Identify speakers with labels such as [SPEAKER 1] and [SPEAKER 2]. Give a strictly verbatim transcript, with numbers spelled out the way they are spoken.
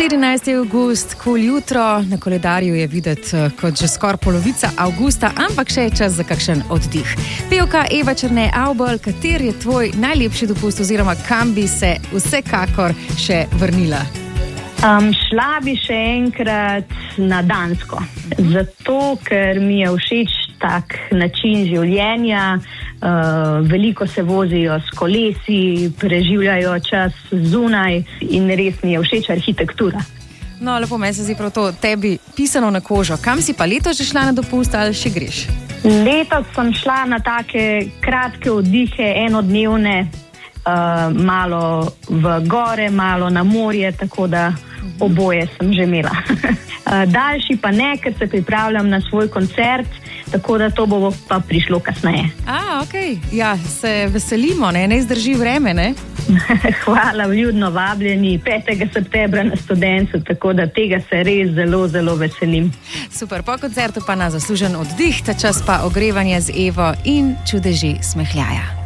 [SPEAKER 1] sedemnajsti avgust, kul jutro, na koledarju je videti kot že skoraj polovica avgusta, ampak še je čas za kakšen oddih. Pevka Eva Černe Avbelj, kater je tvoj najlepši dopust oziroma kam bi se vsekakor še vrnila?
[SPEAKER 2] Um, šla bi še enkrat na Dansko, zato ker mi je všeč tak način življenja, uh, veliko se vozijo s kolesi, preživljajo čas zunaj in res mi je všeč arhitektura.
[SPEAKER 1] No, lepo, meni se zdi prav to tebi pisano na kožo. Kam si pa letos že šla na dopust ali še greš?
[SPEAKER 2] Letos sem šla na take kratke oddihe, enodnevne, uh, malo v gore, malo na morje, tako da oboje sem že imela. Daljši pa ne, ker se pripravljam na svoj koncert, tako da to bo pa prišlo kasneje.
[SPEAKER 1] A, okej. Okay. Ja, se veselimo, ne? Ne zdrži vreme, ne?
[SPEAKER 2] Hvala, vljudno vabljeni petega septembra na Studencu, tako da tega se res zelo, zelo veselim.
[SPEAKER 1] Super, po koncertu pa na zaslužen oddih, ta čas pa ogrevanje z Evo in čudeži smehljaja.